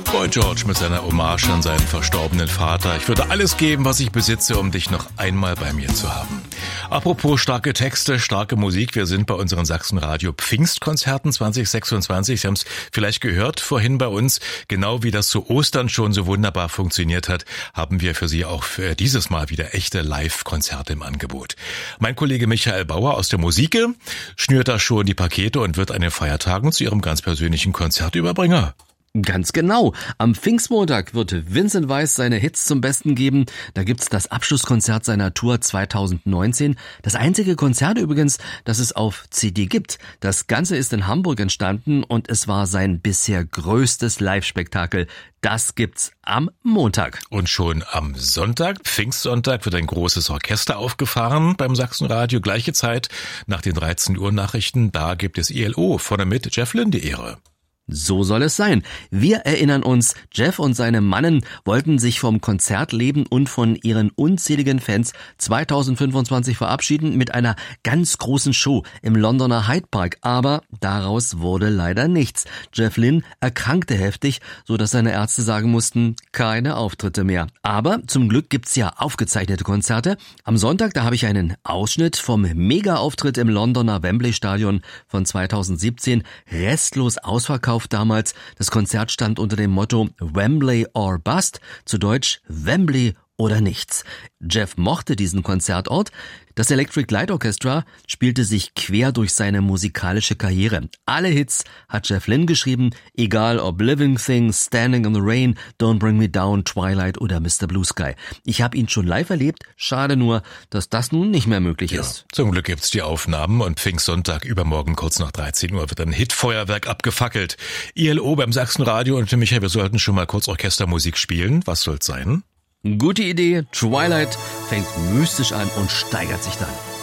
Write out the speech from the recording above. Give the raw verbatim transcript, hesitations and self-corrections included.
Boy George mit seiner Hommage an seinen verstorbenen Vater. Ich würde alles geben, was ich besitze, um dich noch einmal bei mir zu haben. Apropos starke Texte, starke Musik. Wir sind bei unseren Sachsenradio Pfingstkonzerten zwanzig sechsundzwanzig. Sie haben es vielleicht gehört vorhin bei uns. Genau wie das zu Ostern schon so wunderbar funktioniert hat, haben wir für Sie auch für dieses Mal wieder echte Live-Konzerte im Angebot. Mein Kollege Michael Bauer aus der Musike schnürt da schon die Pakete und wird an den Feiertagen zu Ihrem ganz persönlichen Konzertüberbringer. Ganz genau. Am Pfingstmontag wird Vincent Weiss seine Hits zum Besten geben. Da gibt's das Abschlusskonzert seiner Tour zwanzig neunzehn. Das einzige Konzert übrigens, das es auf C D gibt. Das Ganze ist in Hamburg entstanden und es war sein bisher größtes Live-Spektakel. Das gibt's am Montag. Und schon am Sonntag, Pfingstsonntag, wird ein großes Orchester aufgefahren beim Sachsenradio. Gleiche Zeit nach den dreizehn Uhr Nachrichten. Da gibt es I L O. Vorne mit Jeff Lynne die Ehre. So soll es sein. Wir erinnern uns, Jeff und seine Mannen wollten sich vom Konzertleben und von ihren unzähligen Fans zwanzig fünfundzwanzig verabschieden mit einer ganz großen Show im Londoner Hyde Park. Aber daraus wurde leider nichts. Jeff Lynne erkrankte heftig, so dass seine Ärzte sagen mussten, keine Auftritte mehr. Aber zum Glück gibt's ja aufgezeichnete Konzerte. Am Sonntag, da habe ich einen Ausschnitt vom Mega-Auftritt im Londoner Wembley Stadion von zwanzig siebzehn. Restlos ausverkauft damals. Das Konzert stand unter dem Motto Wembley or Bust, zu Deutsch Wembley oder nichts. Jeff mochte diesen Konzertort. Das Electric Light Orchestra spielte sich quer durch seine musikalische Karriere. Alle Hits hat Jeff Lynne geschrieben, egal ob Living Things, Standing in the Rain, Don't Bring Me Down, Twilight oder Mister Blue Sky. Ich habe ihn schon live erlebt, schade nur, dass das nun nicht mehr möglich ja, ist. Zum Glück gibt's die Aufnahmen und Pfingstsonntag übermorgen kurz nach dreizehn Uhr wird ein Hitfeuerwerk abgefackelt. I L O beim Sachsenradio und Michael, wir sollten schon mal kurz Orchestermusik spielen. Was soll's sein? Gute Idee, Twilight fängt mystisch an und steigert sich dann.